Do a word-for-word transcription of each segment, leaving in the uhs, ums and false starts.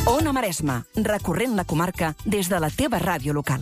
Ona Maresme, recorrent la comarca des de la teva ràdio local.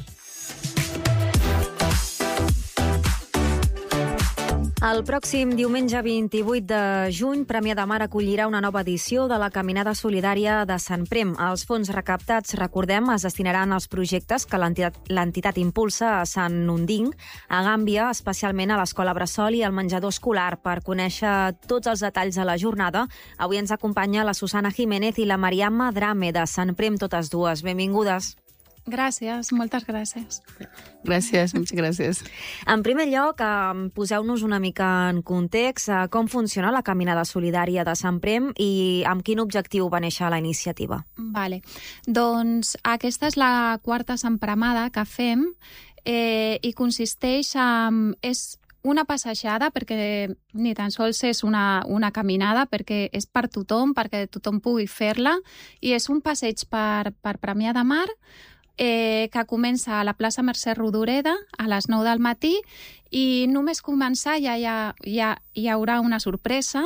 El pròxim diumenge vint-i-vuit de juny, Premià de Mar acollirà una nova edició de la Caminada Solidària de Sant Prem. Els fons recaptats, recordem, es destinaran als projectes que l'entitat impulsa a Sant Nunding, a Gàmbia, especialment a l'Escola Bressol i al menjador escolar. Per conèixer tots els detalls de la jornada, avui ens acompanya la Susana Jiménez i la Mariama Drame de Sant Prem, totes dues. Benvingudes. Gràcies, moltes gràcies. Gràcies, moltes gràcies. En primer lloc, poseu-nos una mica en context com funciona la Caminada Solidària de Sant Prem i amb quin objectiu va néixer la iniciativa. Vale. Doncs aquesta és la quarta sempremada que fem eh, i consisteix en... És una passejada, perquè ni tan sols és una, una caminada, perquè és per tothom, perquè tothom pugui fer-la, i és un passeig per, per Premià de Mar, Eh, que comença a la plaça Mercè Rodoreda a les nou del matí i només començar ja hi, ha, ja hi haurà una sorpresa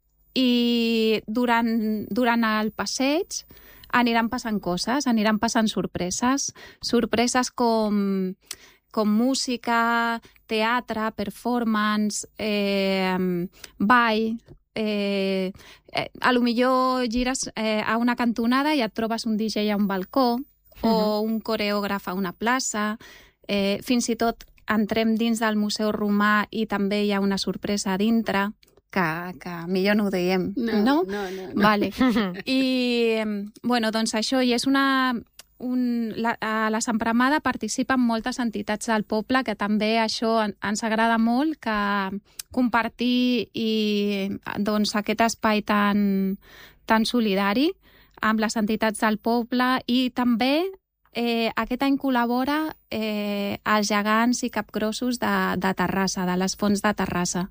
i durant, durant el passeig aniran passant coses, aniran passant sorpreses, sorpreses com, com música, teatre, performance, eh, ball. Eh, eh, a lo millor gires eh, a una cantonada i et trobes un D J a un balcó, o un coreògraf a una plaça, eh, fins i tot entrem dins del Museu Romà i també hi ha una sorpresa a dintre, que, que millor no ho diem, no? No, no, no. no. Vale. I, bueno, doncs això, i és una... Un, la, a la sempremada participen moltes entitats del poble, que també això ens agrada molt, que compartir i, doncs, aquest espai tan, tan solidari amb les entitats del poble, i també eh, aquest any col·labora eh, els gegants i capgrossos de, de Terrassa, de les fonts de Terrassa.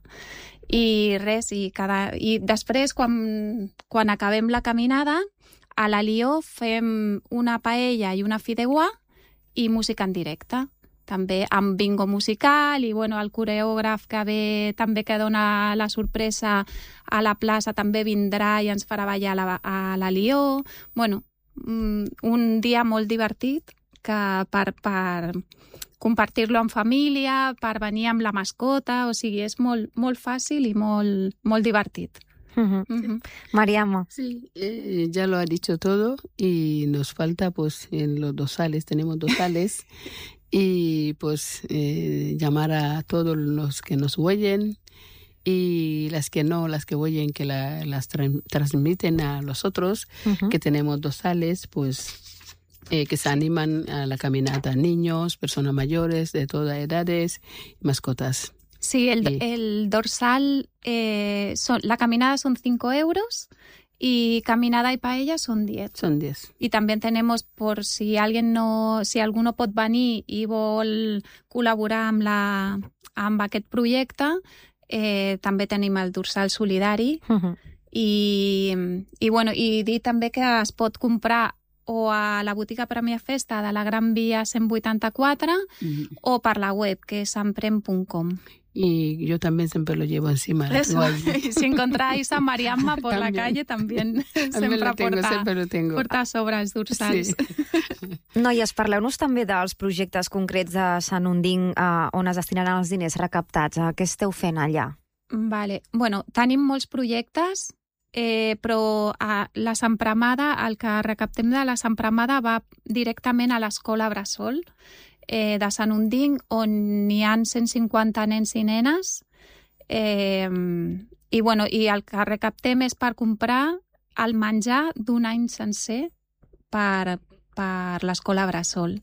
I res, i, cada, i després, quan, quan acabem la caminada, a l'Alió fem una paella i una fideuà i música en directe. També amb bingo musical i bueno, el coreògraf que ve també que dona la sorpresa a la plaça també vindrà i ens farà ballar a la, a la Lió. Bueno, un dia molt divertit que per, per compartir-lo en família, per venir amb la mascota, o sigui, és molt, molt fàcil i molt, molt divertit. Uh-huh. Uh-huh. Mariama. Sí, eh, ya lo ha dicho todo y nos falta pues en los dosales, tenemos dosales. Y pues eh, llamar a todos los que nos oyen y las que no, las que oyen, que la, las tra- transmiten a los otros, uh-huh. que tenemos dosales, pues eh, que se animan a la caminata, niños, personas mayores de todas edades, mascotas. Sí, el, y... el dorsal, eh, son, la caminada son cinco euros. Y caminada y paella son diez. Son diez. Y también tenemos, por si alguien no, si alguno pot venir i vol col·laborar amb, la, amb aquest projecte, eh, també tenim el dorsal solidari. Uh-huh. I, i, bueno, i dir també que es pot comprar o a la botiga Premià Festa de la Gran Via cent vuitanta-quatre uh-huh. o per la web, que és samprem punt com. Y yo también siempre lo llevo encima. Eso. Si encontráis a Mariamma por la calle, también sempre lo tengo, porta, sempre lo tengo. porta sobre els dorsals. Sí. Noies, parleu-nos també dels projectes concrets de Sant Nunding eh, on es destinaran els diners recaptats. Eh, què esteu fent allà? Vale. Bueno, tenim molts projectes, eh, però a la sempremada, el que recaptem de la sempremada va directament a l'Escola Bressol, Eh, de Sant Nunding, on hi ha cent cinquanta nens i nenes, eh, i, bueno, i el que recaptem és per comprar el menjar d'un any sencer per, per l'Escola Bressol.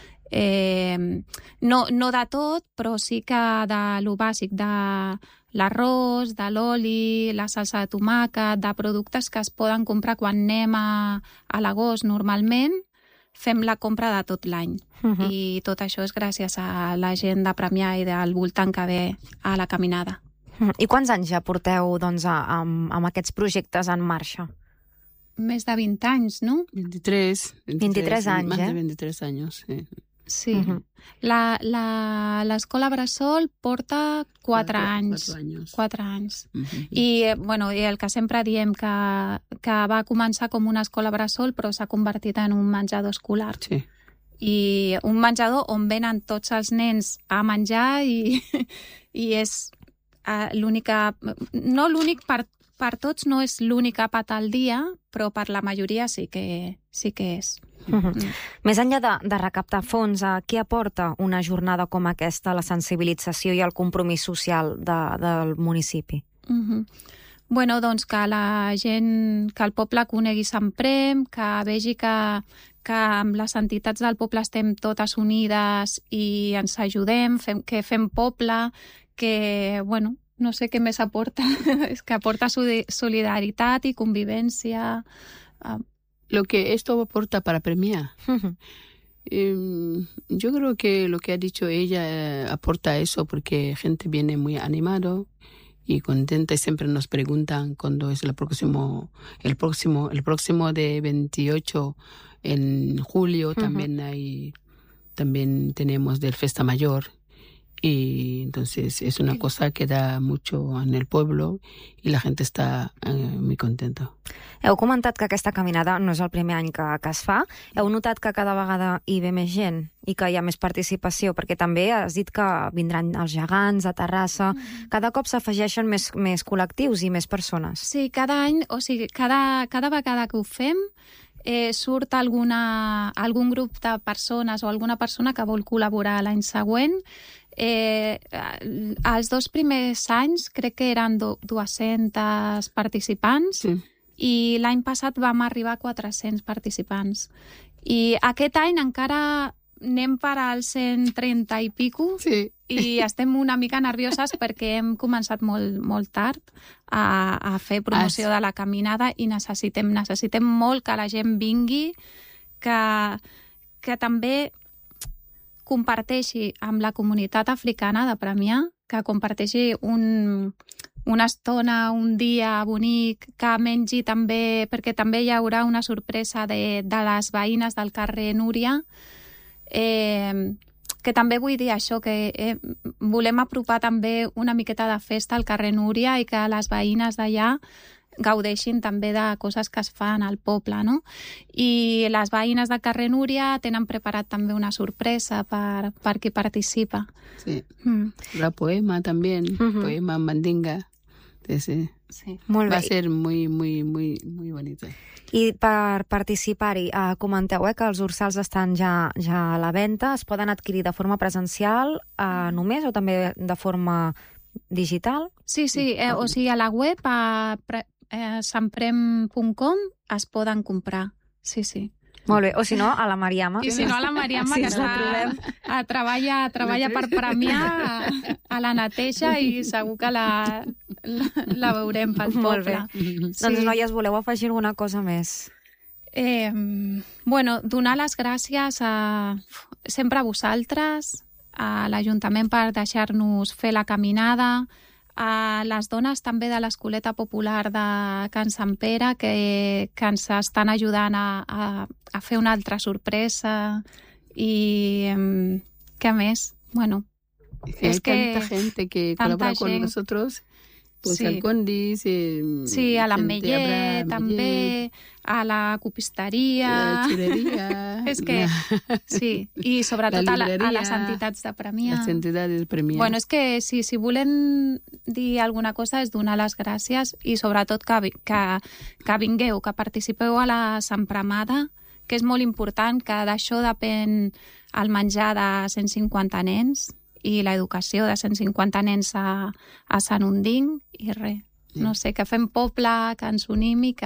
Eh, no, no de tot, però sí que de lo bàsic, de l'arròs, de l'oli, la salsa de tomàquet, de productes que es poden comprar quan anem a, a l'agost normalment, fem la compra de tot l'any. Uh-huh. I tot això és gràcies a la gent de Premià i del voltant que ve a la caminada. Uh-huh. I quants anys ja porteu doncs, amb, amb aquests projectes en marxa? Més de vint anys, no? veintitrés. veintitrés anys, más eh? de veintitrés años, sí. Sí. Uh-huh. La, la, l'escola Bressol porta quatre, quatre anys. Quatre anys. Quatre anys. Uh-huh. I, bueno, i el que sempre diem que, que va començar com una escola Bressol però s'ha convertit en un menjador escolar. Sí. I un menjador on venen tots els nens a menjar i, i és uh, l'única... No l'únic per, per tots, no és l'únic àpat al dia, però per la majoria sí que, sí que és. Uh-huh. Mm. Més enllà de, de recaptar fons, a què aporta una jornada com aquesta a la sensibilització i el compromís social de, del municipi? Uh-huh. Bueno, doncs que la gent, que el poble conegui Sant Prem, que vegi que, que amb les entitats del poble estem totes unides i ens ajudem, fem, que fem poble, que, bueno, no sé què més aporta, és que aporta solidaritat i convivència. Lo que esto aporta para premiar. Uh-huh. eh, yo creo que lo que ha dicho ella eh, aporta eso porque gente viene muy animado y contenta y siempre nos preguntan cuándo es el próximo, el próximo, el próximo de veintiocho en julio. Uh-huh. También hay, también tenemos del Festa Mayor. Y entonces es una cosa que da mucho en el pueblo y la gente està eh, muy contenta. Heu comentat que aquesta caminada no és el primer any que, que es fa. Heu notat que cada vegada hi ve més gent i que hi ha més participació? Perquè també has dit que vindran els gegants a Terrassa. Cada cop s'afegeixen més, més col·lectius i més persones. Sí, cada any, o sigui, cada, cada vegada que ho fem eh, surt alguna, algun grup de persones o alguna persona que vol col·laborar l'any següent. Eh, els dos primers anys crec que eren do, dues-centes participants, sí. I l'any passat vam arribar a quatre-cents participants. I aquest any encara anem per als cent trenta i pico, sí. I estem una mica nervioses perquè hem començat molt, molt tard a, a fer promoció de la caminada i necessitem, necessitem molt que la gent vingui, que, que també comparteixi amb la comunitat africana de Premià, que comparteixi un, una estona, un dia bonic, que mengi també, perquè també hi haurà una sorpresa de, de les veïnes del carrer Núria, eh, que també vull dir això, que eh, volem apropar també una miqueta de festa al carrer Núria i que les veïnes d'allà gaudeixin també de coses que es fan al poble, no? I les veïnes del carrer Núria tenen preparat també una sorpresa per, per qui participa. Sí. Mm. La poema també, uh-huh. Poema en mandinga. Sí. Sí. Molt bé. Va ser muy, muy, muy, muy bonita. I per participar-hi, eh, comenteu eh, que els dorsals estan ja, ja a la venda, es poden adquirir de forma presencial eh, només o també de forma digital? Sí, sí, eh, o sigui, a la web a pre, eh, sanprem punt com es poden comprar, sí, sí. Molt bé, o si no, a la Mariama. I si no, a la Mariama, sí, que la trobem. A, treballa, treballa per premiar a, a la neteja i segur que la, la, la veurem pel poble. Molt bé. Sí. Doncs, noies, voleu afegir alguna cosa més? Eh, bueno, donar les gràcies a, sempre a vosaltres, a l'Ajuntament per deixar-nos fer la caminada, a les dones també de l'Escoleta Popular de Can Sant Pere que, que ens estan ajudant a, a, a fer una altra sorpresa i um, què més? Bueno, es que hay tanta gente que colabora con gent. Nosotros. Pues sí. Al Condis, eh, sí, a l'Ametller també, a la copisteria... La xuleria... és que, sí, i sobretot a, la, a les entitats de Premià. Les entitats de Premià. Bueno, és que si, si volem dir alguna cosa és donar les gràcies i sobretot que, que, que vingueu, que participeu a la Sampremada, que és molt important, que d'això depèn el menjar de cent cinquanta nens, i l'educació de cent cinquanta nens a, a Sant Onding i res. No sé, que fem poble, que ens unim i que...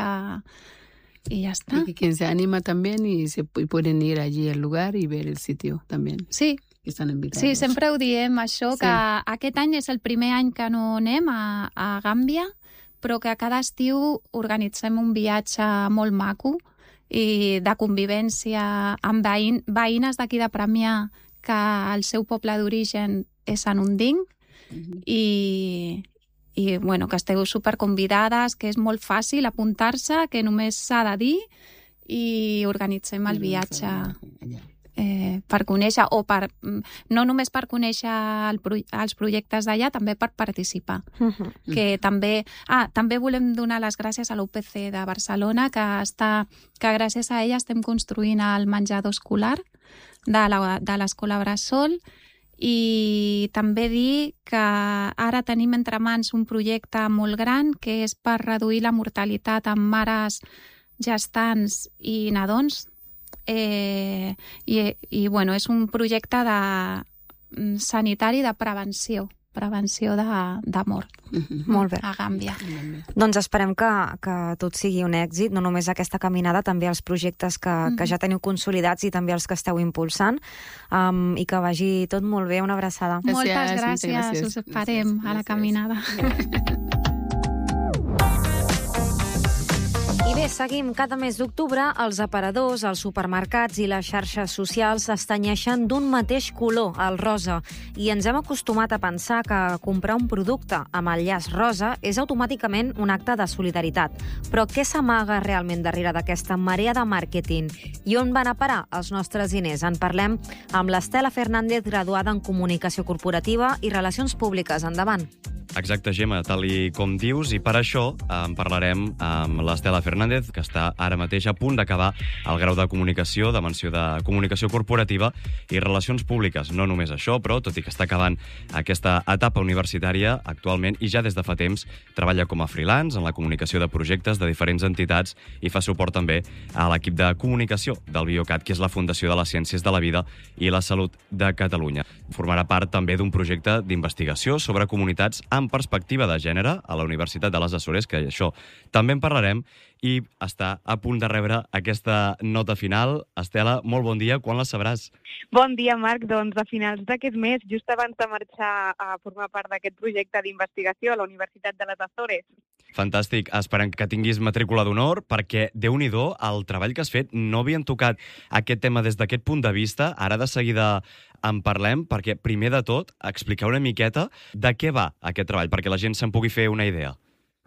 y ya está. Y que quien se anima también y se y pueden ir allí al lugar y ver el sitio también. Sí. Estan invitados. Sí, sempre ho diem, això, sí. Que aquest any és el primer any que no anem a, a Gàmbia, però que cada estiu organitzem un viatge molt maco i de convivència amb veïn, veïnes d'aquí de Premià, que el seu poble d'origen és Sant Onding, uh-huh. i, i bueno, que esteu superconvidades, que és molt fàcil apuntar-se, que només s'ha de dir, i organitzem el viatge. eh, per conèixer, o per, no només per conèixer el, els projectes d'allà, també per participar. Uh-huh. Que també, ah, també volem donar les gràcies a l'U P C de Barcelona, que, està, que gràcies a ella estem construint el menjador escolar de l'Escola Bressol, i també dir que ara tenim entre mans un projecte molt gran que és per reduir la mortalitat en mares gestants i nadons. Eh, i, i bueno, és un projecte de sanitari de prevenció, prevenció de, de mort. Mm-hmm. Molt bé. A Gàmbia. Doncs esperem que, que tot sigui un èxit, no només aquesta caminada, també els projectes que, mm-hmm. que ja teniu consolidats i també els que esteu impulsant, um, i que vagi tot molt bé. Una abraçada. Gràcies, moltes gràcies, gràcies. Us esperem gràcies, a la caminada. I bé, seguim. Cada mes d'octubre, els aparadors, els supermercats i les xarxes socials es tenyeixen d'un mateix color, el rosa, i ens hem acostumat a pensar que comprar un producte amb el llaç rosa és automàticament un acte de solidaritat. Però què s'amaga realment darrere d'aquesta marea de màrqueting? I on van a parar els nostres diners? En parlem amb l'Estela Fernández, graduada en Comunicació Corporativa i Relacions Públiques. Endavant. Exacte, Gemma, tal i com dius, i per això en parlarem amb l'Estela Fernández, que està ara mateix a punt d'acabar el grau de Comunicació, de menció de Comunicació Corporativa i Relacions Públiques. No només això, però, tot i que està acabant aquesta etapa universitària actualment, i ja des de fa temps treballa com a freelance en la comunicació de projectes de diferents entitats i fa suport també a l'equip de comunicació del BioCat, que és la Fundació de les Ciències de la Vida i la Salut de Catalunya. Formarà part també d'un projecte d'investigació sobre comunitats amb perspectiva de gènere a la Universitat de les Açores, que això també en parlarem, i està a punt de rebre aquesta nota final. Estela, molt bon dia, quan la sabràs? Bon dia, Marc. Doncs a finals d'aquest mes, just abans de marxar a formar part d'aquest projecte d'investigació a la Universitat de les Açores. Fantàstic. Esperem que tinguis matrícula d'honor, perquè, déu-n'hi-do, el treball que has fet, no havien tocat aquest tema des d'aquest punt de vista. Ara de seguida en parlem, perquè, primer de tot, explicar una miqueta de què va aquest treball, perquè la gent se'n pugui fer una idea.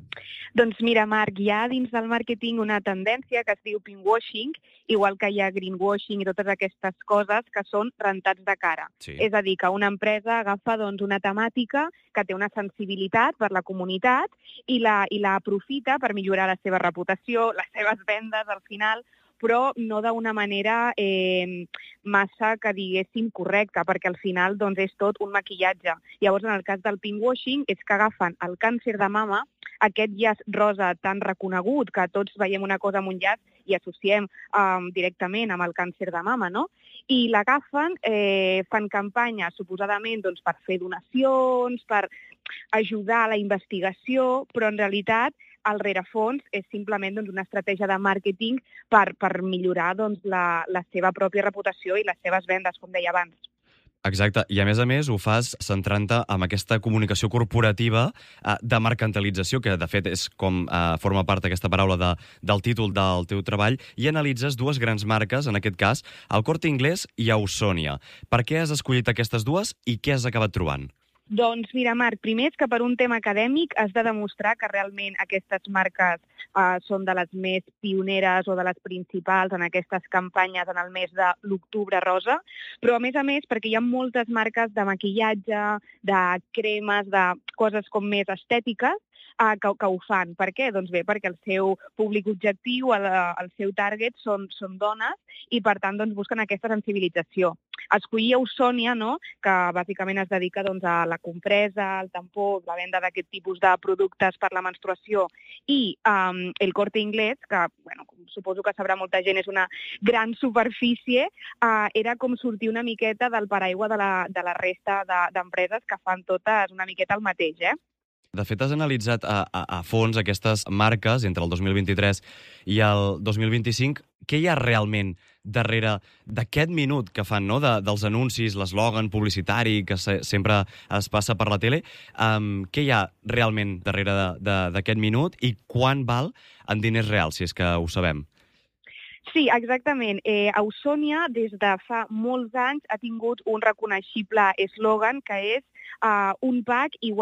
Doncs mira, Marc, hi ha dins del màrqueting una tendència que es diu pinkwashing, igual que hi ha greenwashing i totes aquestes coses que són rentats de cara. Sí. És a dir, que una empresa agafa doncs, una temàtica que té una sensibilitat per la comunitat i la, i la aprofita per millorar la seva reputació, les seves vendes al final, però no d'una manera eh, massa, que diguéssim, correcta, perquè al final doncs, és tot un maquillatge. Llavors, en el cas del pinkwashing, és que agafen el càncer de mama, aquest llaç rosa tan reconegut, que tots veiem una cosa amb un llaç i associem um, directament amb el càncer de mama, no? I l'agafen, eh, fan campanyes, suposadament, doncs, per fer donacions, per ajudar a la investigació, però en realitat el rerefons és simplement doncs, una estratègia de màrqueting per, per millorar doncs, la, la seva pròpia reputació i les seves vendes, com deia abans. Exacte, i a més a més ho fas centrant-te en aquesta comunicació corporativa eh, de mercantilització, que de fet és com eh, forma part aquesta paraula de, del títol del teu treball, i analitzes dues grans marques, en aquest cas, el Corte Inglés i Ausònia. Per què has escollit aquestes dues i què has acabat trobant? Doncs mira, Marc, primer és que per un tema acadèmic has de demostrar que realment aquestes marques eh, són de les més pioneres o de les principals en aquestes campanyes en el mes de l'octubre rosa, però a més a més perquè hi ha moltes marques de maquillatge, de cremes, de coses com més estètiques, Uh, que, que ho fan. Per què? Doncs bé, perquè el seu públic objectiu, el, el seu target, són, són dones i, per tant, doncs, busquen aquesta sensibilització. Escollir Ausònia, no?, que bàsicament es dedica doncs, a la compresa, al tampó, la venda d'aquest tipus de productes per la menstruació, i um, el Corte Inglés, que, bueno, suposo que sabrà molta gent, és una gran superfície, uh, era com sortir una miqueta del paraigua de la, de la resta d'empreses que fan totes una miqueta el mateix, eh? De fet, has analitzat a, a, a fons aquestes marques entre el dos mil vint-i-tres i el dos mil vint-i-cinc. Què hi ha realment darrere d'aquest minut que fan, no?, de, dels anuncis, l'eslògan publicitari que se, sempre es passa per la tele? Um, què hi ha realment darrere d'aquest minut i quan val en diners reals, si és que ho sabem? Sí, exactament. Eh, Ausònia, des de fa molts anys, ha tingut un reconeixible eslògan que és uh, un pack igual